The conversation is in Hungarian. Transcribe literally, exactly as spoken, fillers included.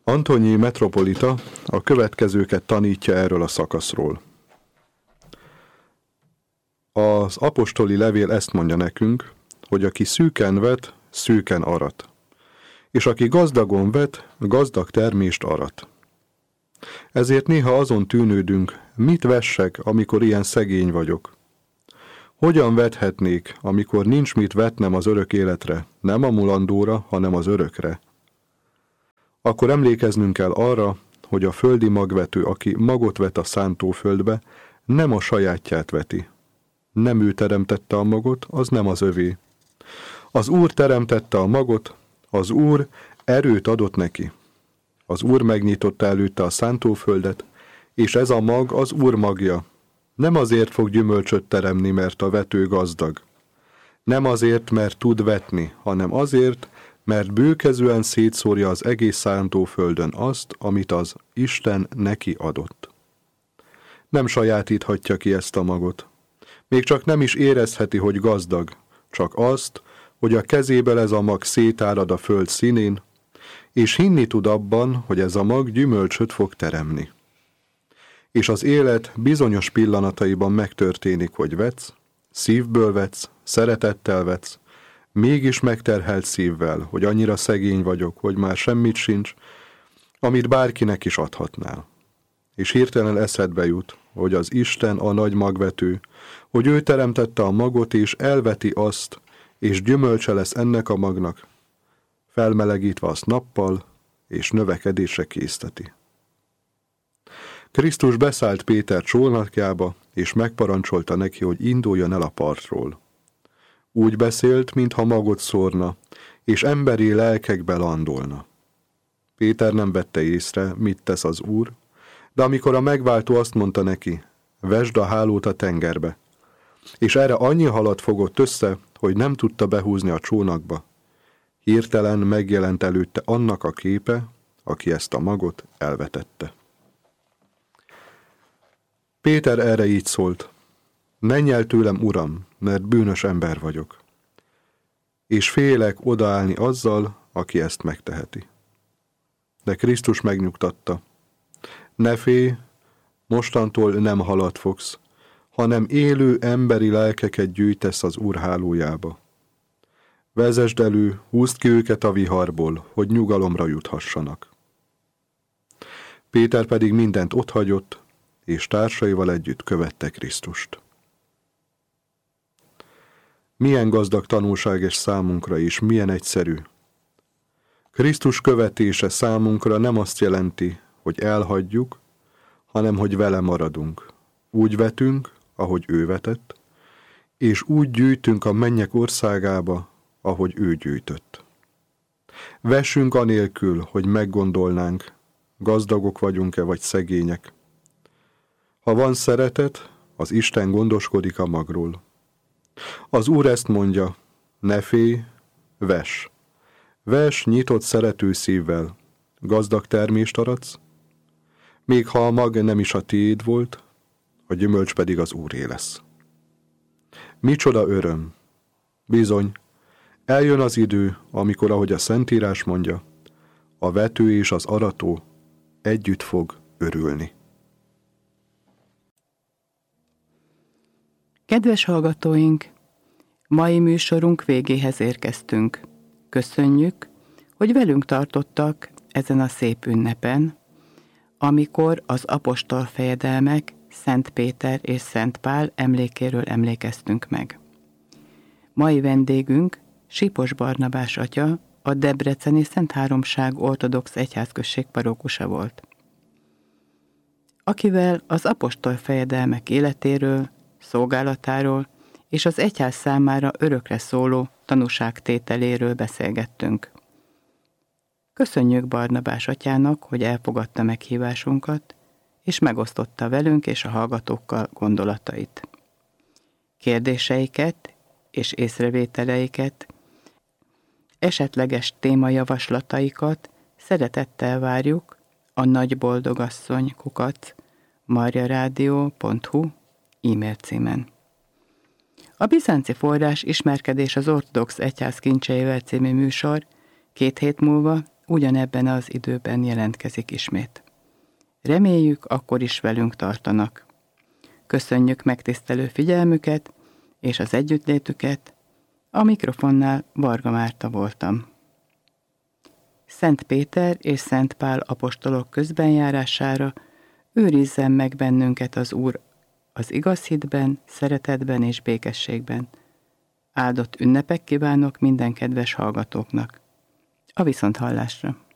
Antonyi metropolita a következőket tanítja erről a szakaszról. Az apostoli levél ezt mondja nekünk, hogy aki szűken vet, szűken arat, és aki gazdagon vet, gazdag termést arat. Ezért néha azon tűnődünk, mit vessek, amikor ilyen szegény vagyok. Hogyan vethetnék, amikor nincs mit vetnem az örök életre, nem a mulandóra, hanem az örökre? Akkor emlékeznünk kell arra, hogy a földi magvető, aki magot vet a szántóföldbe, nem a sajátját veti. Nem ő teremtette a magot, az nem az övé. Az Úr teremtette a magot, az Úr erőt adott neki. Az Úr megnyitotta előtte a szántóföldet, és ez a mag az Úr magja. Nem azért fog gyümölcsöt teremni, mert a vető gazdag. Nem azért, mert tud vetni, hanem azért, mert bőkezően szétszórja az egész szántóföldön azt, amit az Isten neki adott. Nem sajátíthatja ki ezt a magot. Még csak nem is érezheti, hogy gazdag, csak azt, hogy a kezéből ez a mag szétárad a föld színén, és hinni tud abban, hogy ez a mag gyümölcsöt fog teremni. És az élet bizonyos pillanataiban megtörténik, hogy vetsz, szívből vetsz, szeretettel vetsz, mégis megterhelt szívvel, hogy annyira szegény vagyok, hogy már semmit sincs, amit bárkinek is adhatnál. És hirtelen eszedbe jut, hogy az Isten a nagy magvető, hogy ő teremtette a magot, és elveti azt, és gyümölcse lesz ennek a magnak, felmelegítve azt nappal, és növekedésre készteti. Krisztus beszállt Péter csónakjába, és megparancsolta neki, hogy induljon el a partról. Úgy beszélt, mintha magot szórna, és emberi lelkekbe landolna. Péter nem vette észre, mit tesz az Úr, de amikor a megváltó azt mondta neki, vesd a hálót a tengerbe, és erre annyi halat fogott össze, hogy nem tudta behúzni a csónakba, hirtelen megjelent előtte annak a képe, aki ezt a magot elvetette. Péter erre így szólt, menj el tőlem, Uram, mert bűnös ember vagyok, és félek odaállni azzal, aki ezt megteheti. De Krisztus megnyugtatta, ne félj, mostantól nem halat fogsz, hanem élő emberi lelkeket gyűjtesz az Úr hálójába. Vezesd elő, húzd ki őket a viharból, hogy nyugalomra juthassanak. Péter pedig mindent otthagyott, és társaival együtt követte Krisztust. Milyen gazdag tanulság és számunkra is, milyen egyszerű. Krisztus követése számunkra nem azt jelenti, hogy elhagyjuk, hanem hogy vele maradunk. Úgy vetünk, ahogy ő vetett, és úgy gyűjtünk a mennyek országába, ahogy ő gyűjtött. Vessünk anélkül, hogy meggondolnánk, gazdagok vagyunk-e vagy szegények. Ha van szeretet, az Isten gondoskodik a magról. Az Úr ezt mondja, ne félj, vess. Vess nyitott szerető szívvel, gazdag termést aradsz, még ha a mag nem is a tiéd volt, a gyümölcs pedig az Úré lesz. Micsoda öröm! Bizony, eljön az idő, amikor, ahogy a Szentírás mondja, a vető és az arató együtt fog örülni. Kedves hallgatóink, mai műsorunk végéhez érkeztünk. Köszönjük, hogy velünk tartottak ezen a szép ünnepen, amikor az apostol fejedelmek Szent Péter és Szent Pál emlékéről emlékeztünk meg. Mai vendégünk Sipos Barnabás atya, a debreceni Szent Háromság ortodox egyházközség parókusa volt, akivel az apostol fejedelmek életéről, szolgálatáról és az egyház számára örökre szóló tanúságtételéről beszélgettünk. Köszönjük Barnabás atyának, hogy elfogadta meghívásunkat, és megosztotta velünk és a hallgatókkal gondolatait. Kérdéseiket és észrevételeiket, esetleges témajavaslataikat szeretettel várjuk a nagyboldogasszony kukac marjaradio pont hu e-mail címen. A Bizánci forrás Ismerkedés az ortodox egyház kincseivel című műsor két hét múlva ugyanebben az időben jelentkezik ismét. Reméljük, akkor is velünk tartanak. Köszönjük megtisztelő figyelmüket és az együttlétüket. A mikrofonnál Varga Márta voltam. Szent Péter és Szent Pál apostolok közbenjárására őrizzen meg bennünket az Úr az igaz hitben, szeretetben és békességben. Áldott ünnepek kívánok minden kedves hallgatóknak. A viszonthallásra!